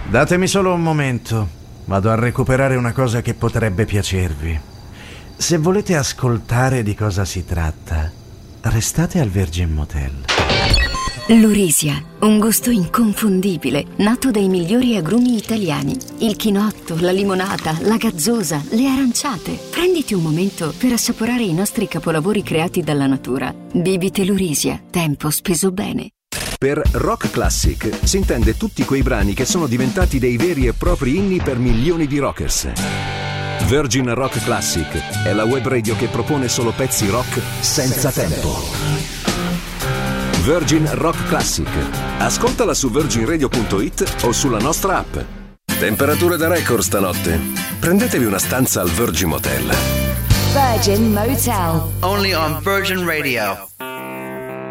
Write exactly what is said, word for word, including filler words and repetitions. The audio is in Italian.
Datemi solo un momento. Vado a recuperare una cosa che potrebbe piacervi. Se volete ascoltare di cosa si tratta, restate al Virgin Motel. Lurisia, un gusto inconfondibile, nato dai migliori agrumi italiani. Il chinotto, la limonata, la gazzosa, le aranciate. Prenditi un momento per assaporare i nostri capolavori creati dalla natura. Bibite Lurisia, tempo speso bene. Per rock classic si intende tutti quei brani che sono diventati dei veri e propri inni per milioni di rockers. Virgin Rock Classic è la web radio che propone solo pezzi rock senza tempo. Virgin Rock Classic. Ascoltala su virgin radio punto it o sulla nostra app. Temperature da record stanotte. Prendetevi una stanza al Virgin Motel. Virgin Motel. Only on Virgin Radio.